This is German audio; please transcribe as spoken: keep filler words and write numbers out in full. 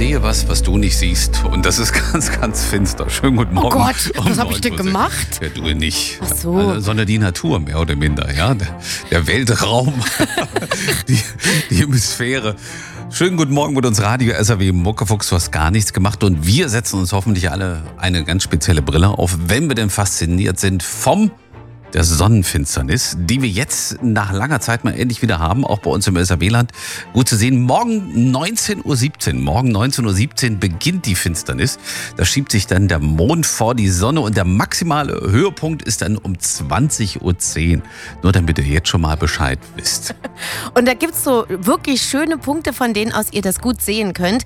sehe was, was du nicht siehst. Und das ist ganz, ganz finster. Schönen guten Morgen. Oh Gott, um was habe ich denn neun Uhr. gemacht? Ja, du nicht. Ach so. Also, sondern die Natur, mehr oder minder. Ja? Der, der Weltraum, die, die Hemisphäre. Schönen guten Morgen mit uns Radio S R W Muckefuchs. Du hast gar nichts gemacht und wir setzen uns hoffentlich alle eine ganz spezielle Brille auf, wenn wir denn fasziniert sind vom der Sonnenfinsternis, die wir jetzt nach langer Zeit mal endlich wieder haben, auch bei uns im S R W-Land. Gut zu sehen, morgen neunzehn Uhr siebzehn, morgen neunzehn Uhr siebzehn beginnt die Finsternis. Da schiebt sich dann der Mond vor die Sonne und der maximale Höhepunkt ist dann um zwanzig Uhr zehn. Nur damit ihr jetzt schon mal Bescheid wisst. Und da gibt's so wirklich schöne Punkte, von denen aus ihr das gut sehen könnt.